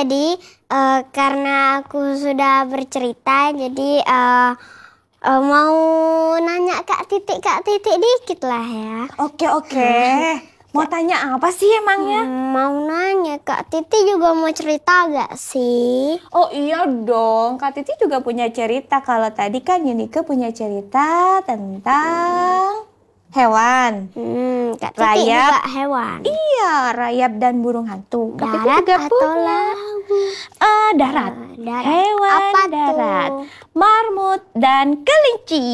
jadi karena aku sudah bercerita, jadi mau nanya Kak Titik dikit lah ya. Oke. Mau tanya apa sih emangnya? Mau nanya Kak Titik juga mau cerita gak sih? Oh iya dong, Kak Titi juga punya cerita. Kalau tadi kan Yunike punya cerita tentang hewan. Kak Titik Rayap. juga hewan. Iya, rayap dan burung hantu. Kak Titi Darat juga atau punya. laut? Darat. Darat. Hewan Apa darat. tuh? Marmut dan kelinci.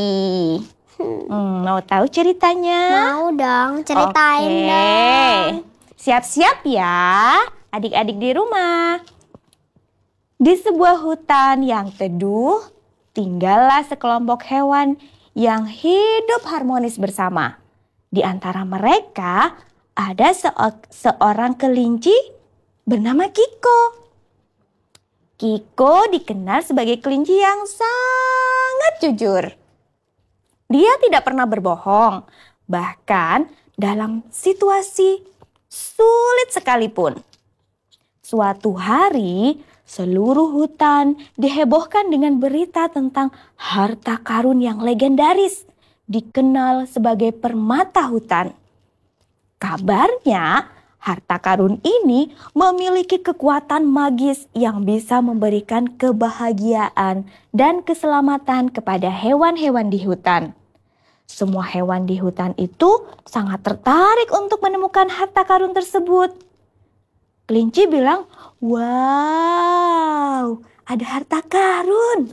Mau tahu ceritanya? Mau dong, ceritain Oke. dong. Siap-siap ya, adik-adik di rumah. Di sebuah hutan yang teduh, tinggallah sekelompok hewan yang hidup harmonis bersama. Di antara mereka ada seorang kelinci bernama Kiko. Kiko dikenal sebagai kelinci yang sangat jujur. Dia tidak pernah berbohong, bahkan dalam situasi sulit sekalipun. Suatu hari, seluruh hutan dihebohkan dengan berita tentang harta karun yang legendaris, dikenal sebagai permata hutan. Kabarnya, harta karun ini memiliki kekuatan magis yang bisa memberikan kebahagiaan dan keselamatan kepada hewan-hewan di hutan. Semua hewan di hutan itu sangat tertarik untuk menemukan harta karun tersebut. Kelinci bilang, "Wow, ada harta karun."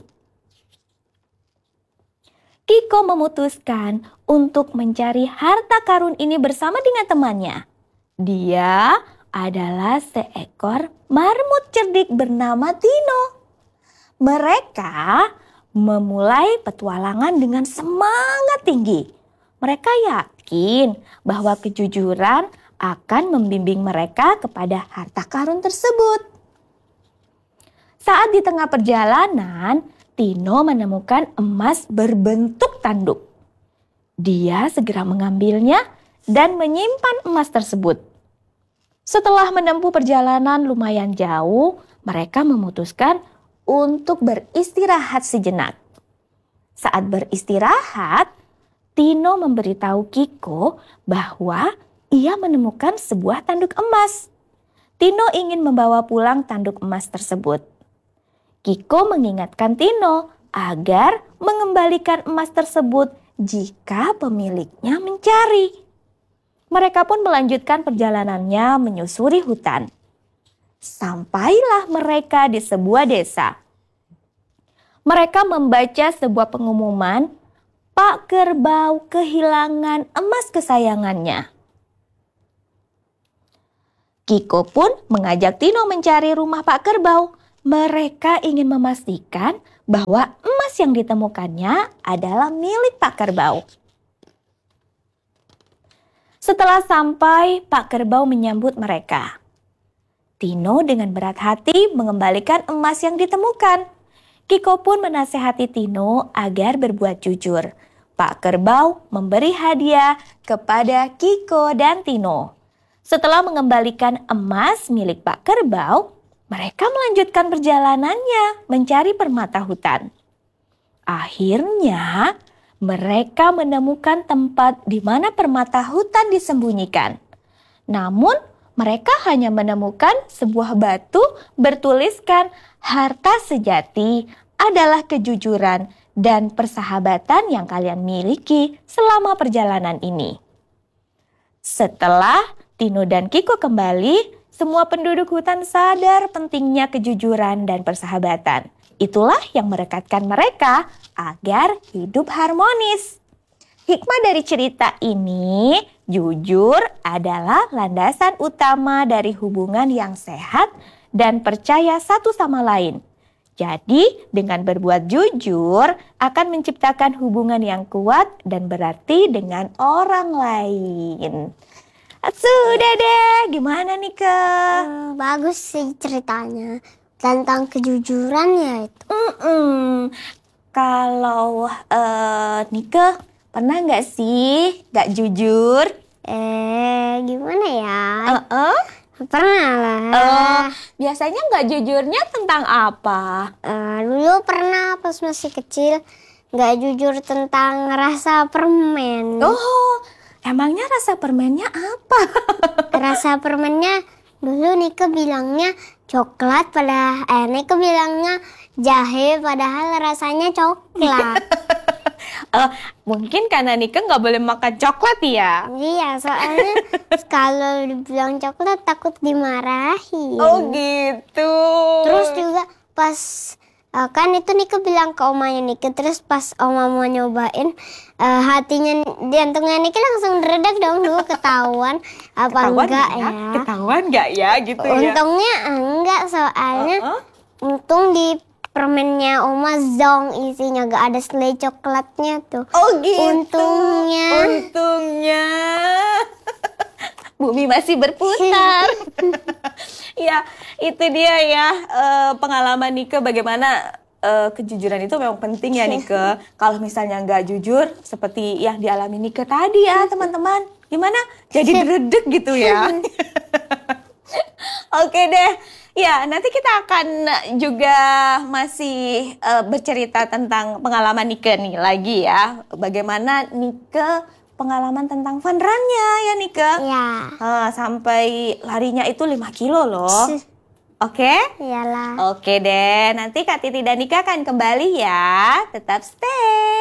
Kiko memutuskan untuk mencari harta karun ini bersama dengan temannya. Dia adalah seekor marmut cerdik bernama Tino. Mereka memulai petualangan dengan semangat tinggi. Mereka yakin bahwa kejujuran akan membimbing mereka kepada harta karun tersebut. Saat di tengah perjalanan, Tino menemukan emas berbentuk tanduk. Dia segera mengambilnya dan menyimpan emas tersebut. Setelah menempuh perjalanan lumayan jauh, mereka memutuskan untuk beristirahat sejenak. Saat beristirahat, Tino memberitahu Kiko bahwa ia menemukan sebuah tanduk emas. Tino ingin membawa pulang tanduk emas tersebut. Kiko mengingatkan Tino agar mengembalikan emas tersebut jika pemiliknya mencari. Mereka pun melanjutkan perjalanannya menyusuri hutan. Sampailah mereka di sebuah desa. Mereka membaca sebuah pengumuman, Pak Kerbau kehilangan emas kesayangannya. Kiko pun mengajak Tino mencari rumah Pak Kerbau. Mereka ingin memastikan bahwa emas yang ditemukannya adalah milik Pak Kerbau. Setelah sampai, Pak Kerbau menyambut mereka. Tino dengan berat hati mengembalikan emas yang ditemukan. Kiko pun menasehati Tino agar berbuat jujur. Pak Kerbau memberi hadiah kepada Kiko dan Tino. Setelah mengembalikan emas milik Pak Kerbau, mereka melanjutkan perjalanannya mencari permata hutan. Akhirnya, mereka menemukan tempat di mana permata hutan disembunyikan. Namun, mereka hanya menemukan sebuah batu bertuliskan harta sejati adalah kejujuran dan persahabatan yang kalian miliki selama perjalanan ini. Setelah Tino dan Kiko kembali, semua penduduk hutan sadar pentingnya kejujuran dan persahabatan. Itulah yang merekatkan mereka agar hidup harmonis. Hikmah dari cerita ini, jujur adalah landasan utama dari hubungan yang sehat dan percaya satu sama lain. Jadi, dengan berbuat jujur akan menciptakan hubungan yang kuat dan berarti dengan orang lain. Sudah deh, gimana nih Kak? Bagus sih ceritanya tentang kejujuran ya itu. Kalau Nike pernah nggak sih nggak jujur? Gimana ya? Pernah lah. Biasanya nggak jujurnya tentang apa? Dulu pernah pas masih kecil nggak jujur tentang rasa permen. Oh, emangnya rasa permennya apa? Rasa permennya dulu Nike bilangnya coklat, Nike bilangnya jahe, padahal rasanya coklat. Mungkin karena Nike nggak boleh makan coklat ya? Iya, soalnya kalau dibilang coklat takut dimarahin. Oh gitu. Terus juga pas kan itu Nike bilang ke omanya Nike, terus pas oma mau nyobain, hatinya, jantungnya Nike langsung deredak dong, dulu ketahuan apa Ketahuan enggak nggak ya? Ketahuan nggak ya gitu ya? Untungnya enggak, soalnya untung di permennya oma zong isinya, gak ada selai coklatnya tuh. Oh gitu. Untungnya. Bumi masih berputar. Ya, itu dia ya pengalaman Nike bagaimana kejujuran itu memang penting ya Nike. Kalau misalnya nggak jujur seperti yang dialami Nike tadi ya teman-teman. Gimana? Jadi deredek gitu ya. Oke deh. Ya, nanti kita akan juga masih bercerita tentang pengalaman Nike nih lagi ya. Bagaimana Nike pengalaman tentang fun run-nya ya Nike. Ya. Sampai larinya itu 5 kilo loh. Oke? Iyalah. Oke deh, nanti Kak Titi dan Nika akan kembali ya. Tetap stay.